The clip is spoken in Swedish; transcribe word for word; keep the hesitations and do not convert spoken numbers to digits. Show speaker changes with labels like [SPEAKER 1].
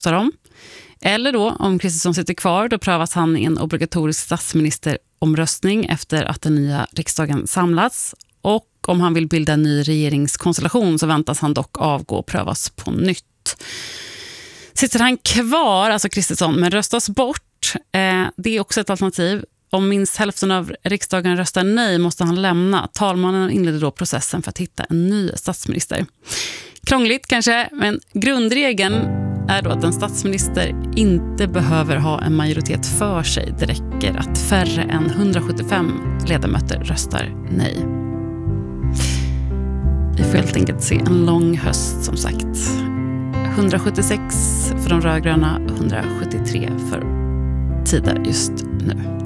[SPEAKER 1] röstar om. Eller då, om Kristersson sitter kvar, då prövas han i en obligatorisk statsministeromröstning efter att den nya riksdagen samlats. Och om han vill bilda en ny regeringskonstellation så väntas han dock avgå och prövas på nytt. Sitter han kvar, alltså Kristersson, men röstas bort, eh, det är också ett alternativ. Om minst hälften av riksdagen röstar nej måste han lämna. Talmannen inleder då processen för att hitta en ny statsminister. Krångligt kanske, men grundregeln är då att en statsminister inte behöver ha en majoritet för sig. Det räcker att färre än hundrasjuttiofem ledamöter röstar nej. Vi får helt enkelt se en lång höst som sagt. hundrasjuttiosex för de rödgröna, hundrasjuttiotre för Tider just nu.